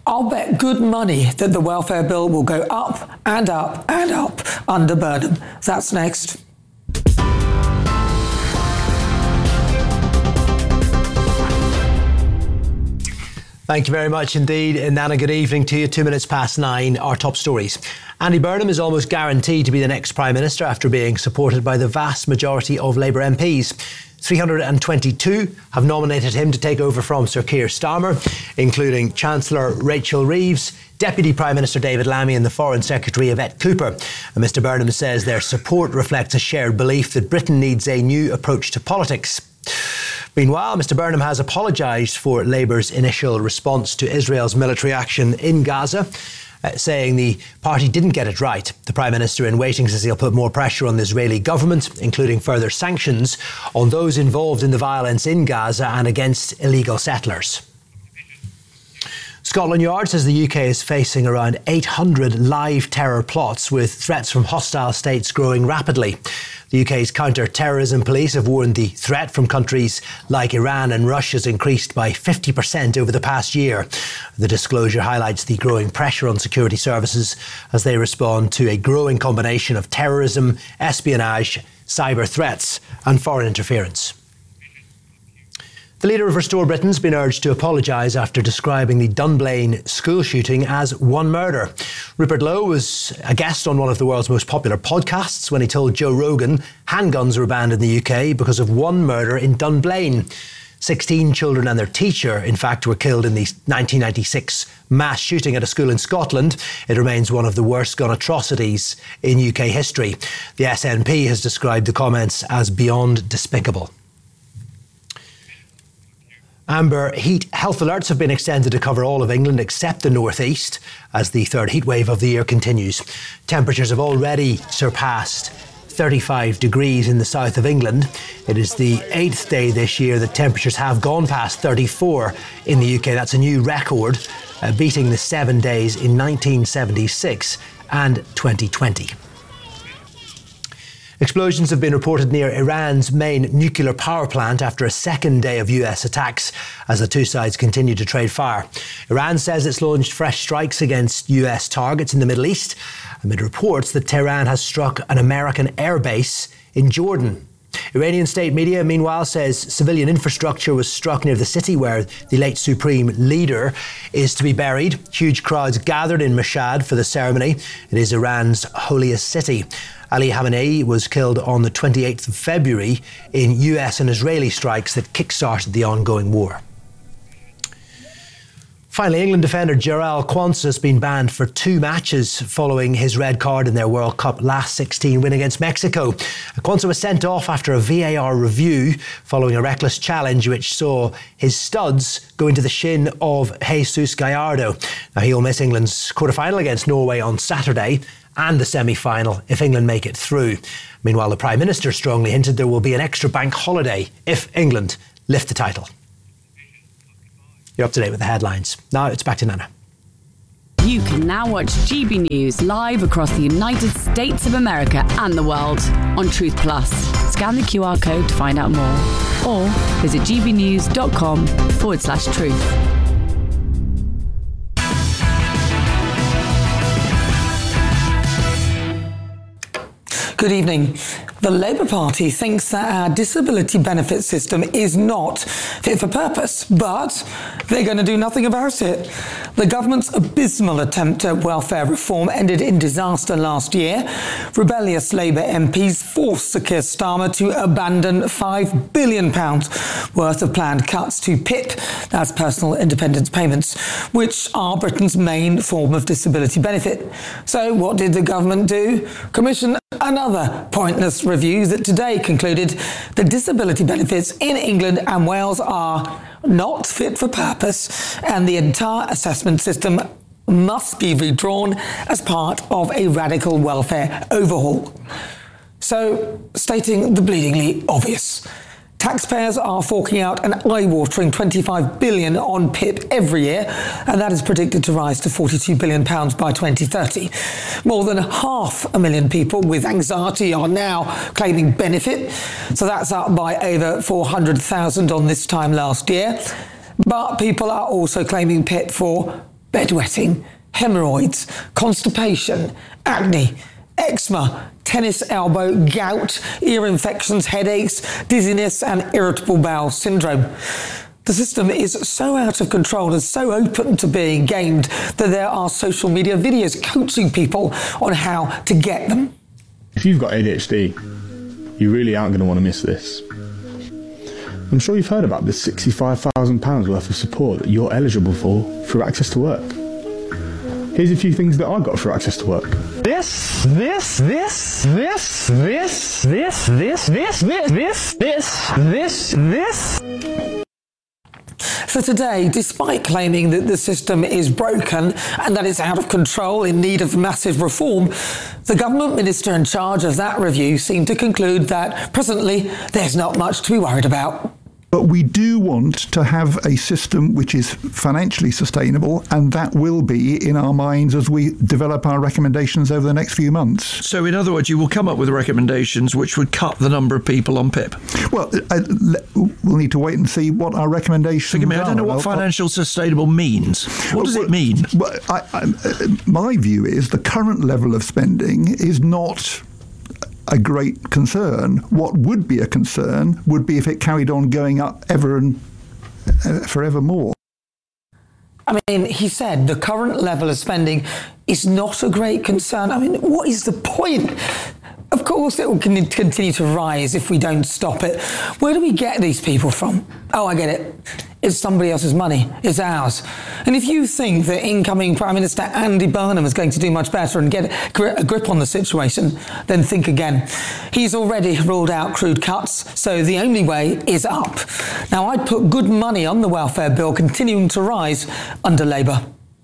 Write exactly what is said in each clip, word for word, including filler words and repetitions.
I'll bet good money that the welfare bill will go up and up and up under Burnham. That's next. Thank you very much indeed. And Nana, good evening to you. Two minutes past nine, our top stories. Andy Burnham is almost guaranteed to be the next Prime Minister after being supported by the vast majority of Labour M Ps. three hundred twenty-two have nominated him to take over from Sir Keir Starmer, including Chancellor Rachel Reeves, Deputy Prime Minister David Lammy and the Foreign Secretary Yvette Cooper. And Mr Burnham says their support reflects a shared belief that Britain needs a new approach to politics. Meanwhile, Mr Burnham has apologised for Labour's initial response to Israel's military action in Gaza, uh, saying the party didn't get it right. The Prime Minister in waiting says he'll put more pressure on the Israeli government, including further sanctions on those involved in the violence in Gaza and against illegal settlers. Scotland Yard says the U K is facing around eight hundred live terror plots, with threats from hostile states growing rapidly. The U K's counter-terrorism police have warned the threat from countries like Iran and Russia has increased by fifty percent over the past year. The disclosure highlights the growing pressure on security services as they respond to a growing combination of terrorism, espionage, cyber threats and foreign interference. The leader of Restore Britain has been urged to apologise after describing the Dunblane school shooting as one murder. Rupert Lowe was a guest on one of the world's most popular podcasts when he told Joe Rogan handguns were banned in the U K because of one murder in Dunblane. sixteen children and their teacher, in fact, were killed in the nineteen ninety-six mass shooting at a school in Scotland. It remains one of the worst gun atrocities in U K history. The S N P has described the comments as beyond despicable. Amber heat health alerts have been extended to cover all of England except the northeast as the third heat wave of the year continues. Temperatures have already surpassed thirty-five degrees in the south of England. It is the eighth day this year that temperatures have gone past thirty-four in the U K. That's a new record, uh, beating the seven days in nineteen seventy-six and twenty twenty. Explosions have been reported near Iran's main nuclear power plant after a second day of U S attacks as the two sides continue to trade fire. Iran says it's launched fresh strikes against U S targets in the Middle East amid reports that Tehran has struck an American airbase in Jordan. Iranian state media, meanwhile, says civilian infrastructure was struck near the city where the late supreme leader is to be buried. Huge crowds gathered in Mashhad for the ceremony. It is Iran's holiest city. Ali Khamenei was killed on the twenty-eighth of February in U S and Israeli strikes that kick-started the ongoing war. Finally, England defender Jarell Quansah has been banned for two matches following his red card in their World Cup last sixteen win against Mexico. Quansah was sent off after a V A R review following a reckless challenge which saw his studs go into the shin of Jesus Gallardo. Now, he'll miss England's quarter-final against Norway on Saturday and the semi-final if England make it through. Meanwhile, the Prime Minister strongly hinted there will be an extra bank holiday if England lift the title. You're up to date with the headlines. Now it's back to Nana. You can now watch G B News live across the United States of America and the world on Truth Plus. Scan the Q R code to find out more or visit gbnews.com forward slash truth. Good evening. The Labour Party thinks that our disability benefit system is not fit for purpose, but they're going to do nothing about it. The government's abysmal attempt at welfare reform ended in disaster last year. Rebellious Labour M Ps forced Sir Keir Starmer to abandon five billion pounds worth of planned cuts to P I P, that's personal independence payments, which are Britain's main form of disability benefit. So what did the government do? Commission another pointless review that today concluded the disability benefits in England and Wales are not fit for purpose and the entire assessment system must be redrawn as part of a radical welfare overhaul. So, stating the bleedingly obvious, taxpayers are forking out an eye-watering twenty-five billion pounds on P I P every year, and that is predicted to rise to forty-two billion pounds by twenty thirty. More than half a million people with anxiety are now claiming benefit, so that's up by over four hundred thousand on this time last year. But people are also claiming P I P for bedwetting, hemorrhoids, constipation, acne, eczema, tennis elbow, gout, ear infections, headaches, dizziness, and irritable bowel syndrome. The system is so out of control and so open to being gamed that there are social media videos coaching people on how to get them. If you've got A D H D, you really aren't going to want to miss this. I'm sure you've heard about the sixty-five thousand pounds worth of support that you're eligible for through Access to Work. Here's a few things that I got through Access to Work. This, this, this, this, this, this, this, this, this, this, this, this, this. So today, despite claiming that the system is broken and that it's out of control in need of massive reform, the government minister in charge of that review seemed to conclude that presently there's not much to be worried about. But we do want to have a system which is financially sustainable, and that will be in our minds as we develop our recommendations over the next few months. So in other words, you will come up with recommendations which would cut the number of people on P I P? Well, I, we'll need to wait and see what our recommendations Forgive me, are. I don't know what I'll, financial sustainable means. What does well, it mean? Well, I, I, my view is the current level of spending is not a great concern. What would be a concern would be if it carried on going up ever and uh, forever more. I mean, he said the current level of spending is not a great concern. I mean, what is the point? Of course it will continue to rise if we don't stop it. Where do we get these people from? Oh, I get it. It's somebody else's money. It's ours. And if you think that incoming Prime Minister Andy Burnham is going to do much better and get a grip on the situation, then think again. He's already ruled out crude cuts, so the only way is up. Now, I'd put good money on the welfare bill continuing to rise under Labour.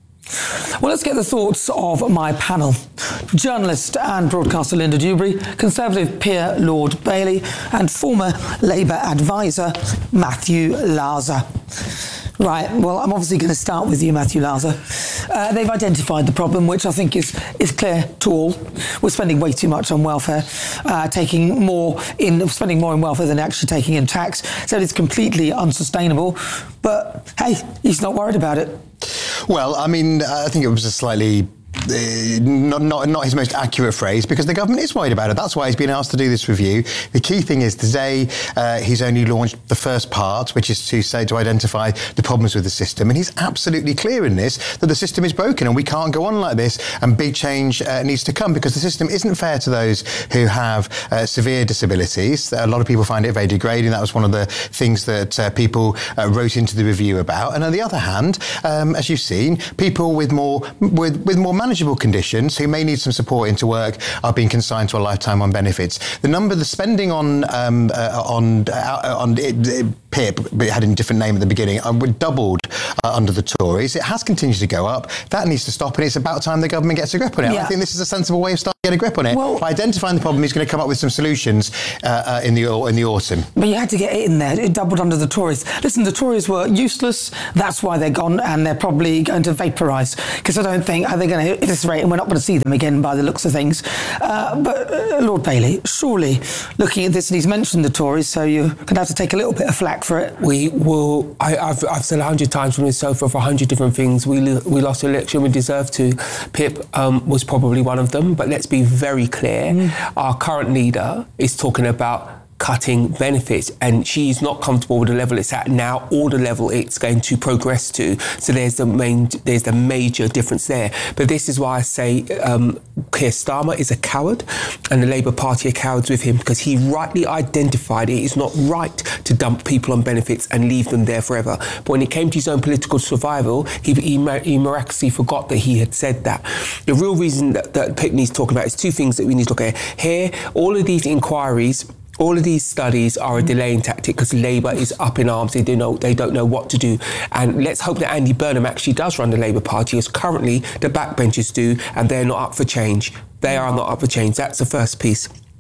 Well, let's get the thoughts of my panel. Journalist and broadcaster Linda Dewberry, Conservative peer Lord Bailey, and former Labour advisor Matthew Laza. Right, well, I'm obviously going to start with you, Matthew Laza. Uh, they've identified the problem, which I think is, is clear to all. We're spending way too much on welfare, uh, taking more in, spending more in welfare than actually taking in tax. So it's completely unsustainable. But hey, he's not worried about it. Well, I mean, I think it was a slightly Uh, not, not not his most accurate phrase, because the government is worried about it. That's why he's been asked to do this review. The key thing is today uh, he's only launched the first part, which is to say to identify the problems with the system, and he's absolutely clear in this that the system is broken and we can't go on like this, and big change uh, needs to come, because the system isn't fair to those who have uh, severe disabilities. A lot of people find it very degrading. That was one of the things that uh, people uh, wrote into the review about. And on the other hand, um, as you've seen, people with more with with more manageable conditions who may need some support into work are being consigned to a lifetime on benefits. The number, the spending on um, uh, on uh, on it, it, P I P, but it had a different name at the beginning, uh, doubled uh, under the Tories. It has continued to go up. That needs to stop, and it's about time the government gets a grip on it. Yeah. I think this is a sensible way of starting to get a grip on it. Well, by identifying the problem, he's going to come up with some solutions uh, uh, in the in the autumn. But you had to get it in there. It doubled under the Tories. Listen, the Tories were useless. That's why they're gone, and they're probably going to vaporise, because I don't think are they going to hit this rate, and we're not going to see them again by the looks of things. Uh, but uh, Lord Bailey, surely looking at this, and he's mentioned the Tories, so you're going to have to take a little bit of flack for it. We will. I, I've, I've said a hundred times from this sofa for a hundred different things. We we lost the election. We deserve to. P I P um, was probably one of them. But let's be very clear. Mm. Our current leader is talking about cutting benefits, and she's not comfortable with the level it's at now or the level it's going to progress to. So there's the main, there's the major difference there. But this is why I say um, Keir Starmer is a coward, and the Labour Party are cowards with him, because he rightly identified it is not right to dump people on benefits and leave them there forever. But when it came to his own political survival, he, he, he miraculously forgot that he had said that. The real reason that, that P I P needs to talk about is two things that we need to look at. Here, all of these inquiries, all of these studies are a delaying tactic, because Labour is up in arms. They don't know, they don't know what to do. And let's hope that Andy Burnham actually does run the Labour Party, as currently the backbenchers do, and they're not up for change. They are not up for change. That's the first piece.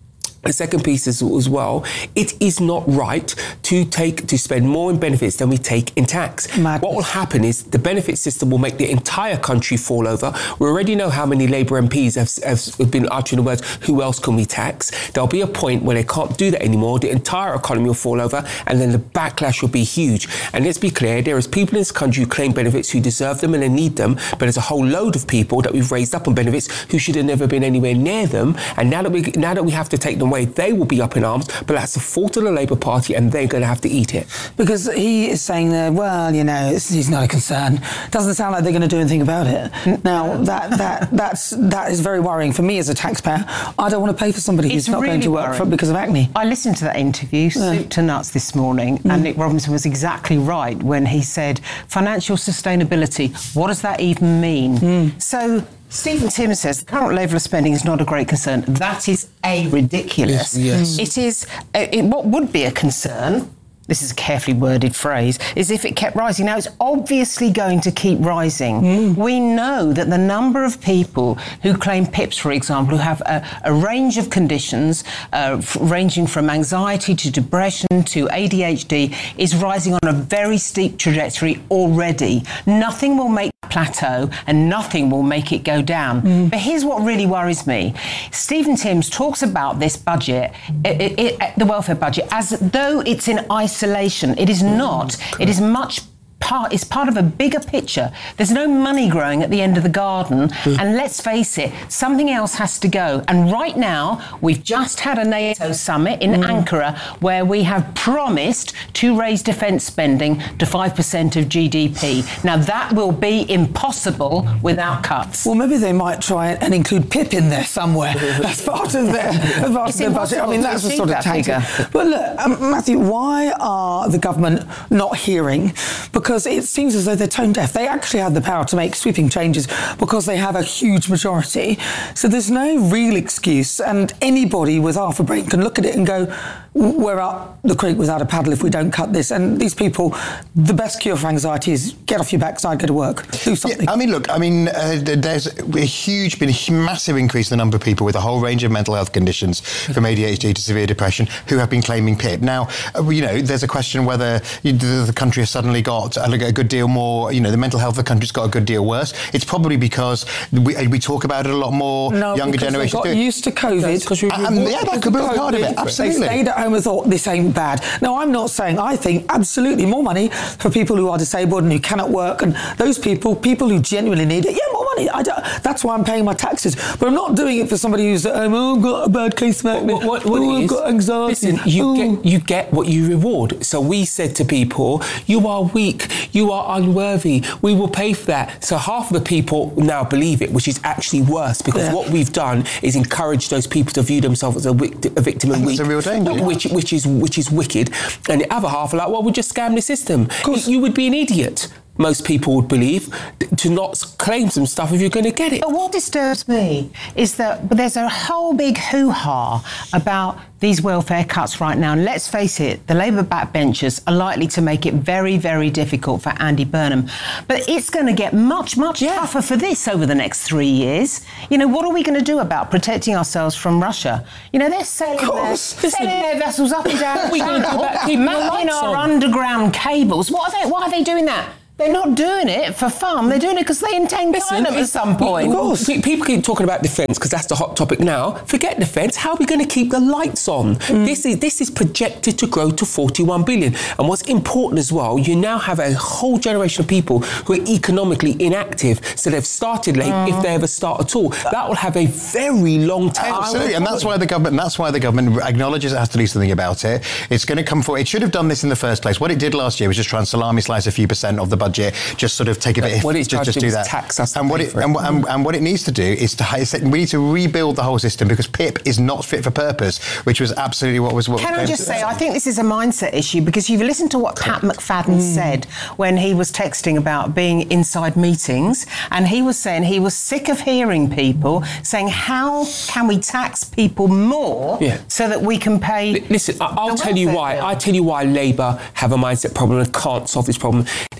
The second piece is as well, it is not right to take to spend more in benefits than we take in tax. Madness. What will happen is the benefit system will make the entire country fall over. We already know how many Labour M Ps have, have been uttering the words, who else can we tax? There'll be a point where they can't do that anymore. The entire economy will fall over and then the backlash will be huge. And let's be clear, there is people in this country who claim benefits who deserve them and they need them, but there's a whole load of people that we've raised up on benefits who should have never been anywhere near them. And now that we now that we have to take them way, they will be up in arms, but that's the fault of the Labour Party and they're going to have to eat it. Because he is saying that, well, you know, it's, it's not a concern. Doesn't sound like they're going to do anything about it. Now, that that that's that is very worrying for me as a taxpayer. I don't want to pay for somebody who's It's not really going to work worrying. for, because of acne. I listened to that interview, Yeah. soup to nuts, this morning, Mm. and Nick Robinson was exactly right when he said, financial sustainability, what does that even mean? Mm. So Stephen Timms says the current level of spending is not a great concern. That is A, ridiculous. Yes. It is, uh, it, what would be a concern, this is a carefully worded phrase, is if it kept rising. Now, it's obviously going to keep rising. Mm. We know that the number of people who claim P I Ps, for example, who have a, a range of conditions, uh, f- ranging from anxiety to depression to A D H D, is rising on a very steep trajectory already. Nothing will make it plateau and nothing will make it go down. Mm. But here's what really worries me. Stephen Timms talks about this budget, it, it, it, the welfare budget, as though it's in isolation. It is not. It is much part, it's part of a bigger picture. There's no money growing at the end of the garden. Mm. And let's face it, something else has to go. And right now, we've just had a NATO summit in Mm. Ankara where we have promised to raise defence spending to five percent of G D P. Now, that will be impossible without cuts. Well, maybe they might try and include P I P in there somewhere as part of their, as part of It's their budget. I mean, impossible to that's the achieve sort of that tactic. figure. But look, um, Matthew, why are the government not hearing? Because it seems as though they're tone deaf. They actually have the power to make sweeping changes because they have a huge majority. So there's no real excuse, and anybody with half a brain can look at it and go, we're up the creek without a paddle if we don't cut this. And these people, the best cure for anxiety is get off your backside, go to work, do something. Yeah, I mean, look, I mean, uh, there's a huge, been a massive increase in the number of people with a whole range of mental health conditions, from A D H D to severe depression, who have been claiming P I P. Now, uh, you know, there's a question whether you, the, the country has suddenly got a, a good deal more, you know, the mental health of the country's got a good deal worse. It's probably because we, we talk about it a lot more, No, younger because generations they got do. used to COVID. Um, yeah, that could be a part of it, absolutely. They stayed at home and thought, this ain't bad. Now, I'm not saying, I think absolutely more money for people who are disabled and who cannot work, and those people, people who genuinely need it, yeah, more money. I don't, that's why I'm paying my taxes. But I'm not doing it for somebody who's at home, oh, I've got a bad case of acne, What, what, what oh, it I've is, got anxiety. Listen, you oh. get, you get what you reward. So we said to people, you are weak, you are unworthy, we will pay for that. So half of the people now believe it, which is actually worse, because Yeah. what we've done is encourage those people to view themselves as a, wic- a victim and weak. That's a real danger. Which, which, is, which is wicked. And the other half are like, well, we'll just scam the system. You would be an idiot, most people would believe, to not claim some stuff if you're going to get it. But what disturbs me is that there's a whole big hoo-ha about these welfare cuts right now. And let's face it, the Labour backbenchers are likely to make it very, very difficult for Andy Burnham. But it's going to get much, much tougher for this over the next three years. You know, what are we going to do about protecting ourselves from Russia? You know, they're sailing, their, sailing their vessels up and down. What are we going to do about keeping the mapping lights our on? underground cables. What are they? Why are they doing that? They're not doing it for fun. They're doing it because they intend killing them at some point. Of course. People keep talking about defence because that's the hot topic now. Forget defence. How are we going to keep the lights on? Mm. This is this is projected to grow to forty-one billion. And what's important as well, you now have a whole generation of people who are economically inactive. So they've started late, mm. if they ever start at all. That will have a very long tail. Absolutely, and that's why the government. That's why the government acknowledges it has to do something about it. It's going to come forward. It should have done this in the first place. What it did last year was just try and salami slice a few percent of the budget. Just sort of take a bit. What it's just, just do that. Tax us and what it, and, and, and what it needs to do is to we need to rebuild the whole system, because P I P is not fit for purpose, which was absolutely what was. What Can was I just say, I think this is a mindset issue, because you've listened to what Pat McFadden mm. said when he was texting about being inside meetings, and he was saying he was sick of hearing people saying, how can we tax people more yeah. so that we can pay? L- listen, I'll tell you why. Bill. I tell you why Labour have a mindset problem and can't solve this problem. They talk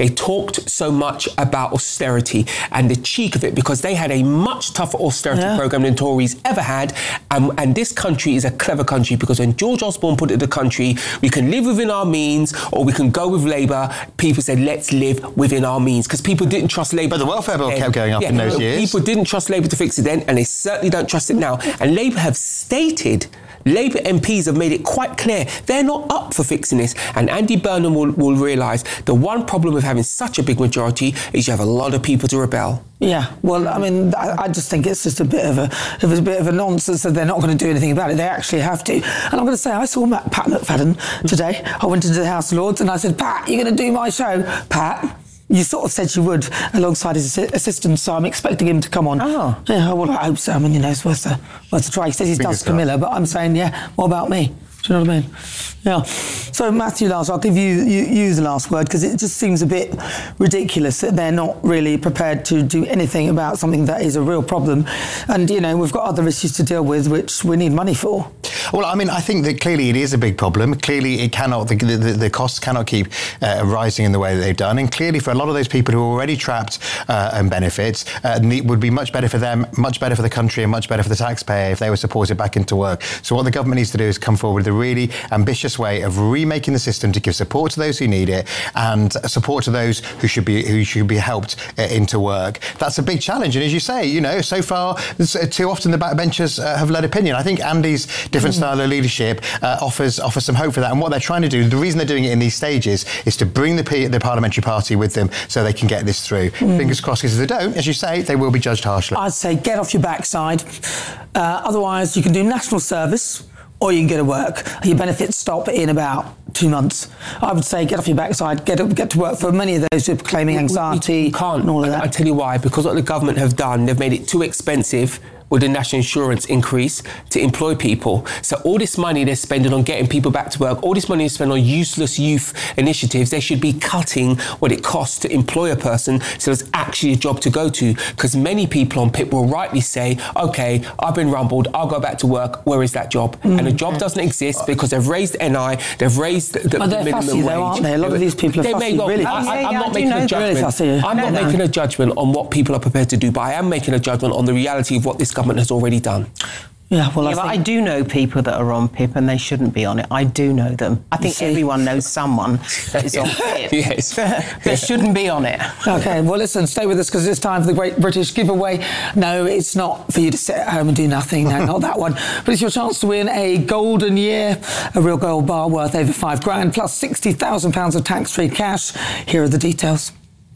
talked so much about austerity and the cheek of it, because they had a much tougher austerity Yeah. program than Tories ever had. Um, and this country is a clever country, because when George Osborne put it in the country, we can live within our means or we can go with Labour. People said, let's live within our means, because people didn't trust Labour. But the welfare bill kept going up in those years. People didn't trust Labour to fix it then, and they certainly don't trust it now. And Labour have stated, Labour M Ps have made it quite clear they're not up for fixing this. And Andy Burnham will, will realise the one problem with having such a big majority is you have a lot of people to rebel. Yeah, well, I mean, I, I just think it's just a bit of a, it was a bit of a nonsense that they're not going to do anything about it. They actually have to. And I'm going to say, I saw Matt, Pat McFadden today. I went into the House of Lords and I said, Pat, you're going to do my show? Pat, you sort of said you would, alongside his assi- assistant, so I'm expecting him to come on. Oh. Yeah, well, I hope so. I mean, you know, it's worth a, worth a try. He says he's Fingers Dust Camilla, but I'm saying, yeah, what about me? Do you know what I mean? Yeah. So, Matthew, last, I'll give you, you, you the last word, because it just seems a bit ridiculous that they're not really prepared to do anything about something that is a real problem. And, you know, we've got other issues to deal with, which we need money for. Well, I mean, I think that clearly it is a big problem. Clearly it cannot, the, the, the costs cannot keep uh, rising in the way that they've done. And clearly for a lot of those people who are already trapped uh, and benefits, uh, it would be much better for them, much better for the country and much better for the taxpayer if they were supported back into work. So what the government needs to do is come forward with a really ambitious way of remaking the system to give support to those who need it and support to those who should be who should be helped uh, into work. That's a big challenge. And as you say, you know, so far, too often the backbenchers uh, have led opinion. I think Andy's different style of leadership uh, offers offers some hope for that. And what they're trying to do, the reason they're doing it in these stages, is to bring the, P- the parliamentary party with them so they can get this through. Mm. Fingers crossed, because if they don't, as you say, they will be judged harshly. I'd say get off your backside. Uh, otherwise, you can do national service or you can get to work. Your benefits stop in about two months. I would say get off your backside, get get to work. For many of those who are claiming anxiety you can't. and all of that. I, I tell you why, because what the government have done, they've made it too expensive with the national insurance increase to employ people. So all this money they're spending on getting people back to work, all this money is spent on useless youth initiatives, they should be cutting what it costs to employ a person so there's actually a job to go to. Because many people on P I P will rightly say, OK, I've been rumbled, I'll go back to work, where is that job? Mm. And the job doesn't exist because they've raised N I, they've raised the, the but they're minimum fussy wage. though, aren't they? A lot of these people are they fussy, may not, really. I, I, Oh, yeah, I'm yeah, not I making do a know. judgment. Really fussy. I'm not No, no. making a judgment on what people are prepared to do, but I am making a judgment on the reality of what this government has already done. Yeah, well, Yeah, I, but think, I do know people that are on P I P and they shouldn't be on it. I do know them. I think see? everyone knows someone that is on P I P Yes. that shouldn't be on it. OK, well, listen, stay with us because it's time for the Great British Giveaway. No, it's not for you to sit at home and do nothing. No, not that one. But it's your chance to win a golden year, a real gold bar worth over five grand, plus sixty thousand pounds of tax-free cash. Here are the details.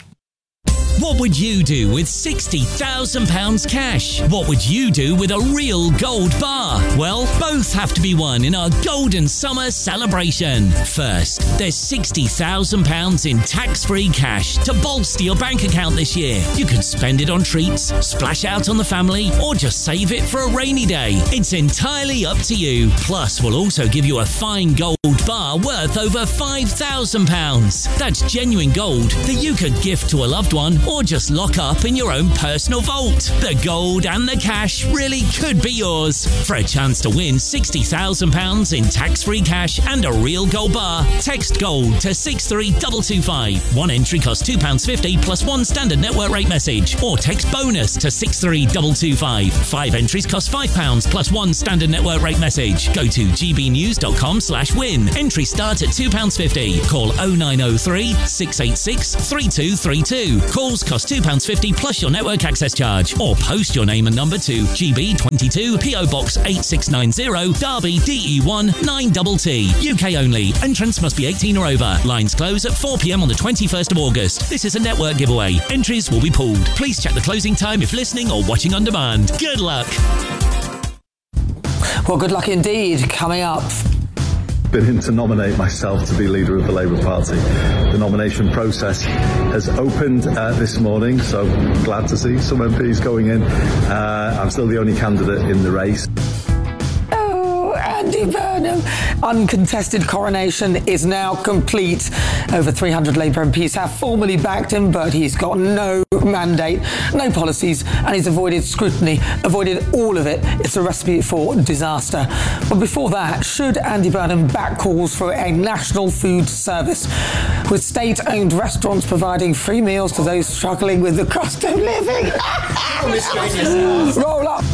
What would you do with sixty thousand pounds cash? What would you do with a real gold bar? Well, both have to be won in our Golden Summer celebration. First, there's sixty thousand pounds in tax-free cash to bolster your bank account this year. You can spend it on treats, splash out on the family, or just save it for a rainy day. It's entirely up to you. Plus, we'll also give you a fine gold bar worth over five thousand pounds. That's genuine gold that you could gift to a loved one or just lock up in your own personal vault. The gold and the cash really could be yours. For a chance to win sixty thousand pounds in tax-free cash and a real gold bar, text GOLD to six three two two five. One entry costs two pounds fifty plus one standard network rate message, or text BONUS to six three two two five. Five entries cost five pounds plus one standard network rate message. Go to gbnews.com slash win. Entry start at two pounds fifty. Call oh nine oh three, six eight six, three two three two. Calls cost two pounds fifty plus your network access charge, or post your name and number to G B twenty-two P O Box eight six nine zero, Derby D E one nine T T. U K only. Entrance must be eighteen or over. Lines close at four p.m. on the twenty-first of August. This is a network giveaway. Entries will be pooled. Please check the closing time if listening or watching on demand. Good luck. Well, good luck indeed. Coming up. Been in to nominate myself to be leader of the Labour Party. The nomination process has opened uh, this morning, so glad to see some M Ps going in. Uh, I'm still the only candidate in the race. Oh, Andy Burnham. Uncontested coronation is now complete. Over three hundred Labour M Ps have formally backed him, but he's got no mandate, no policies, and he's avoided scrutiny, avoided all of it. It's a recipe for disaster. But before that, should Andy Burnham back calls for a national food service, with state-owned restaurants providing free meals to those struggling with the cost of living? Roll up.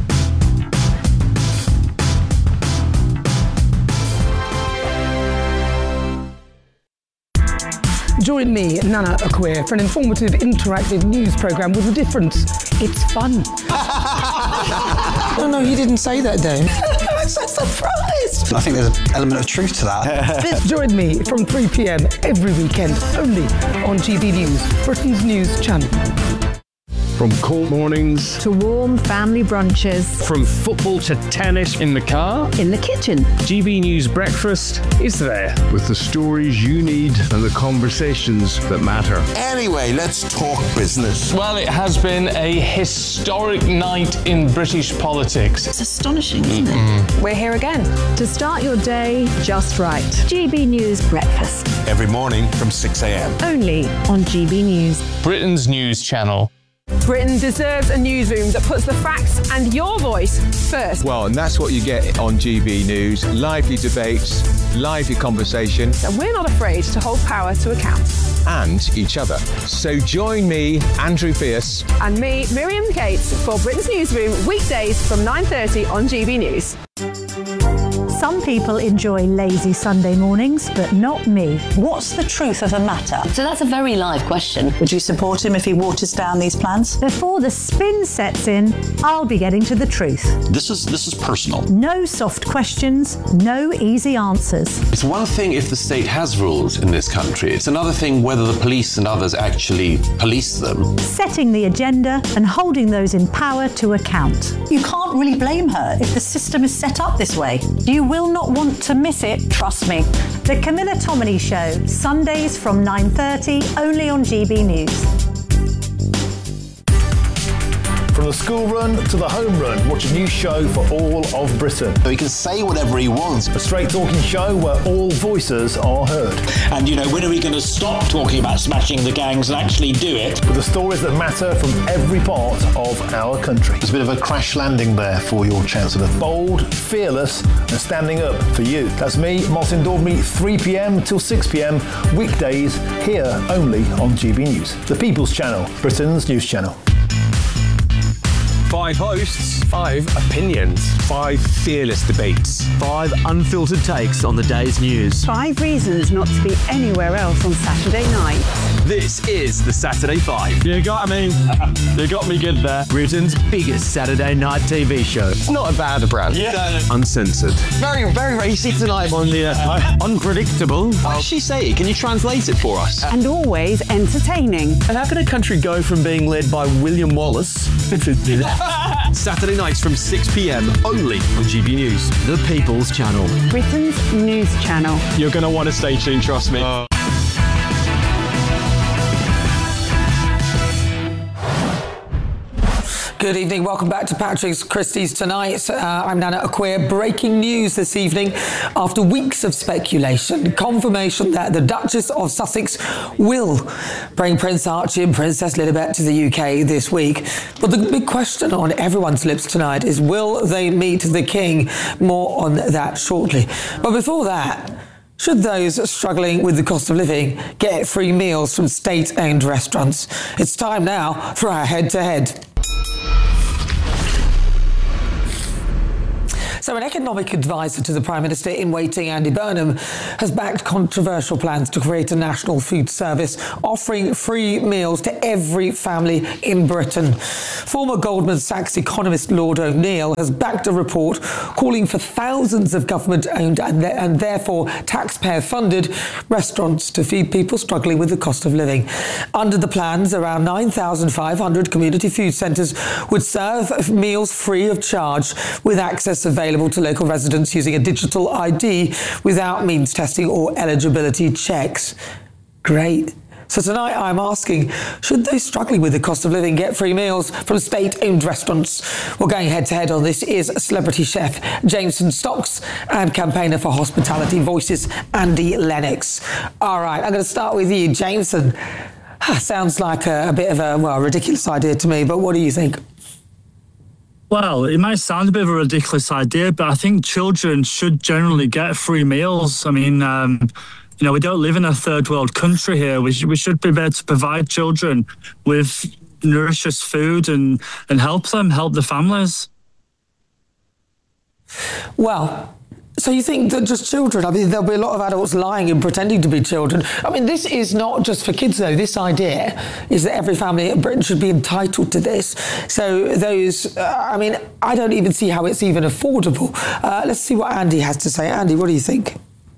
Join me, Nana Akua, for an informative, interactive news programme with a difference. It's fun. No, no, he didn't say that, Dave. I'm so surprised. I think there's an element of truth to that. Join me from three p.m. every weekend, only on G B News, Britain's news channel. From cold mornings to warm family brunches, from football to tennis in the car, in the kitchen, G B News Breakfast is there with the stories you need and the conversations that matter. Anyway, let's talk business. Well, it has been a historic night in British politics. It's astonishing, isn't it? We're here again to start your day just right. G B News Breakfast. Every morning from six a.m. Only on G B News, Britain's news channel. Britain deserves a newsroom that puts the facts and your voice first. Well, and that's what you get on G B News. Lively debates, lively conversation. And we're not afraid to hold power to account. And each other. So join me, Andrew Pierce. And me, Miriam Cates, for Britain's Newsroom, weekdays from nine thirty on G B News. Some people enjoy lazy Sunday mornings, but not me. What's the truth of a matter? So that's a very live question. Would you support him if he waters down these plans? Before the spin sets in, I'll be getting to the truth. This is this is personal. No soft questions, no easy answers. It's one thing if the state has rules in this country. It's another thing whether the police and others actually police them. Setting the agenda and holding those in power to account. You can't really blame her if the system is set up this way. You will not want to miss it, trust me. The Camilla Tominey Show, Sundays from nine thirty, only on G B News. From the school run to the home run, watch a new show for all of Britain. He can say whatever he wants. A straight talking show where all voices are heard. And, you know, when are we going to stop talking about smashing the gangs and actually do it? With the stories that matter from every part of our country. There's a bit of a crash landing there for your Chancellor. Bold, fearless and standing up for you. That's me, Martin Daubney, three p.m. till six p.m. weekdays here only on G B News. The People's Channel, Britain's news channel. Five hosts, five opinions, five fearless debates, five unfiltered takes on the day's news. Five reasons not to be anywhere else on Saturday night. This is the Saturday Five. You got me. You got me good there. Britain's biggest Saturday night T V show. It's not a bad brand. Yeah. Uncensored. Very, very racy tonight on the uh, unpredictable. What does she say? Can you translate it for us? And always entertaining. And how can a country go from being led by William Wallace Saturday nights from six p.m. only on G B News, the People's Channel. Britain's news channel. You're going to want to stay tuned, trust me. Uh. Good evening. Welcome back to Patrick's Christie's Tonight. Uh, I'm Nana Akua. Breaking news this evening. After weeks of speculation, confirmation that the Duchess of Sussex will bring Prince Archie and Princess Lilibet to the U K this week. But the big question on everyone's lips tonight is, will they meet the King? More on that shortly. But before that, should those struggling with the cost of living get free meals from state-owned restaurants? It's time now for our head-to-head. So an economic advisor to the Prime Minister in waiting, Andy Burnham, has backed controversial plans to create a national food service offering free meals to every family in Britain. Former Goldman Sachs economist Lord O'Neill has backed a report calling for thousands of government-owned and, th- and therefore taxpayer-funded restaurants to feed people struggling with the cost of living. Under the plans, around nine thousand five hundred community food centres would serve meals free of charge, with access available to local residents using a digital I D without means testing or eligibility checks. Great. So tonight I'm asking, should those struggling with the cost of living get free meals from state-owned restaurants? Well, going head-to-head on this is celebrity chef Jameson Stocks and campaigner for Hospitality Voices, Andy Lennox. All right, I'm going to start with you, Jameson. Sounds like a, a bit of a, well, ridiculous idea to me, but what do you think? Well, it might sound a bit of a ridiculous idea, but I think children should generally get free meals. I mean, um, you know, we don't live in a third world country here. We, sh- we should be able to provide children with nutritious food and, and help them, help the families. Well, so you think that just children, I mean, there'll be a lot of adults lying and pretending to be children. I mean, this is not just for kids, though. This idea is that every family in Britain should be entitled to this. So those, uh, I mean, I don't even see how it's even affordable. Uh, let's see what Andy has to say. Andy, what do you think?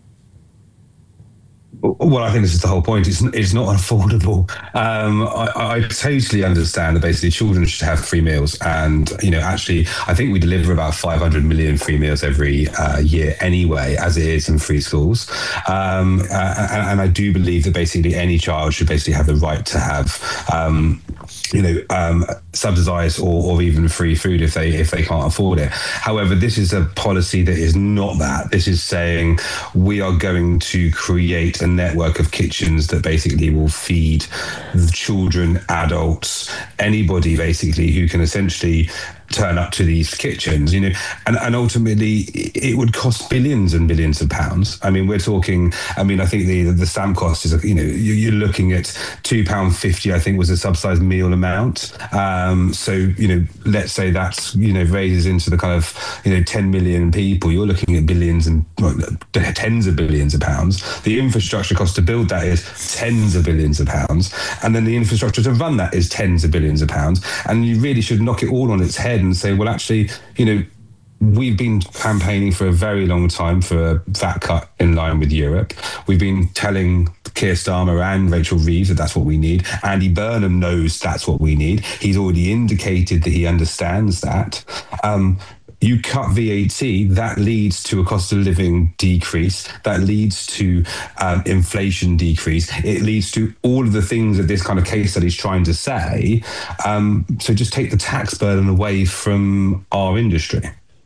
Well, I think this is the whole point. It's, it's not affordable. Um, I, I totally understand that basically children should have free meals. And, you know, actually, I think we deliver about five hundred million free meals every uh, year anyway, as it is in free schools. Um, uh, and, and I do believe that basically any child should basically have the right to have, um, you know, um, subsidised or, or even free food if they if they can't afford it. However, this is a policy that is not that. This is saying we are going to create a network of kitchens that basically will feed the children, adults, anybody basically who can essentially turn up to these kitchens, you know, and, and ultimately it would cost billions and billions of pounds. I mean, we're talking, I mean, I think the the stamp cost is, you know, you're looking at two pounds fifty, I think was a subsidised meal amount. Um, so, you know, let's say that's, you know, raises into the kind of, you know, ten million people, you're looking at billions and well, tens of billions of pounds. The infrastructure cost to build that is tens of billions of pounds. And then the infrastructure to run that is tens of billions of pounds. And you really should knock it all on its head and say, well, actually, you know, we've been campaigning for a very long time for a V A T cut in line with Europe. We've been telling Keir Starmer and Rachel Reeves that that's what we need. Andy Burnham knows that's what we need. He's already indicated that he understands that. Um, You cut V A T, that leads to a cost of living decrease, that leads to um, inflation decrease, it leads to all of the things that this kind of case study is trying to say. Um, so just take the tax burden away from our industry.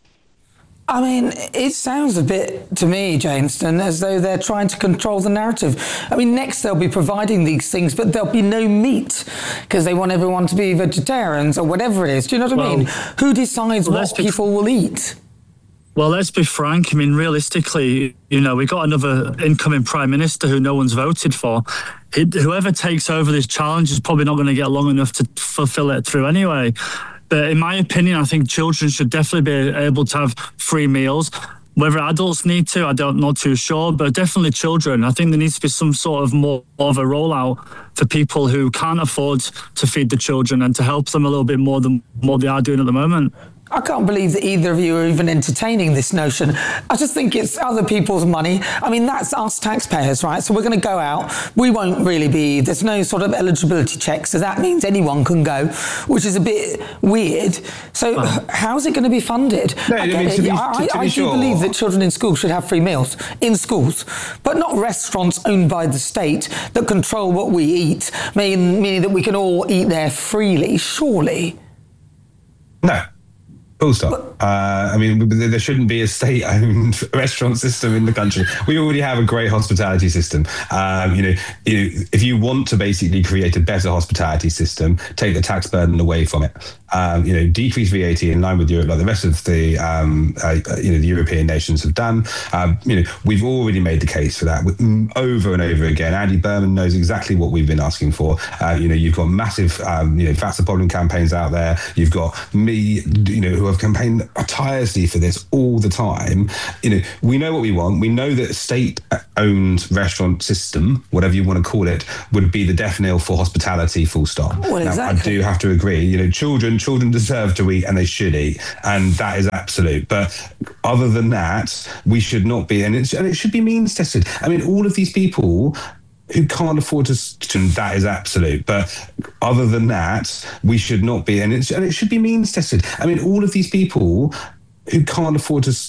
I mean, it sounds a bit to me, Jameson, as though they're trying to control the narrative. I mean, next they'll be providing these things, but there'll be no meat because they want everyone to be vegetarians or whatever it is. Do you know what well, I mean? Who decides well, what people be, will eat? Well, let's be frank. I mean, realistically, you know, we've got another incoming Prime Minister who no one's voted for. It, whoever takes over this challenge is probably not going to get long enough to fulfill it through anyway. But in my opinion, I think children should definitely be able to have free meals. Whether adults need to, I don't not too sure, but definitely children. I think there needs to be some sort of more of a rollout for people who can't afford to feed the children and to help them a little bit more than what they are doing at the moment. I can't believe that either of you are even entertaining this notion. I just think it's other people's money. I mean, that's us taxpayers, right? So we're going to go out. We won't really be, there's no sort of eligibility check, so that means anyone can go, which is a bit weird. So oh. how's it going to be funded? No, I, I, mean, to be, I, to, to I be do sure. believe that children in schools should have free meals in schools, but not restaurants owned by the state that control what we eat, meaning, meaning that we can all eat there freely, surely. No. Full stop. Uh, I mean, there shouldn't be a state-owned restaurant system in the country. We already have a great hospitality system. Um, you know, you know, if you want to basically create a better hospitality system, take the tax burden away from it. Um, you know, decrease V A T in line with Europe, like the rest of the um, uh, you know the European nations have done. Um, you know, we've already made the case for that over and over again. Andy Burnham knows exactly what we've been asking for. Uh, you know, you've got massive um, you know Fats the Problem campaigns out there. You've got me, you know, who have campaigned tirelessly for this all the time. You know, we know what we want. We know that a state-owned restaurant system, whatever you want to call it, would be the death knell for hospitality. Full stop. Well, now, exactly. I do have to agree. You know, children. Children deserve to eat and they should eat, and that is absolute. But other than that, we should not be, and, it's, and it should be means tested. I mean, all of these people who can't afford to, that is absolute. But other than that, we should not be, and, it's, and it should be means tested. I mean, all of these people who can't afford to